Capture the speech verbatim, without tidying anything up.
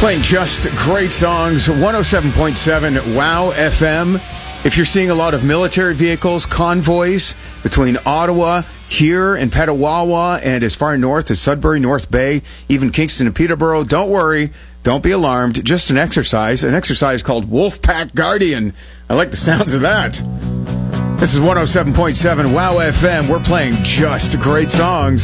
Playing just great songs. one oh seven point seven WOW F M. If you're seeing a lot of military vehicles, convoys between Ottawa, here in Petawawa, and as far north as Sudbury, North Bay, even Kingston and Peterborough, don't worry. Don't be alarmed. Just an exercise. An exercise called Wolfpack Guardian. I like the sounds of that. This is one oh seven point seven WOW F M. We're playing just great songs.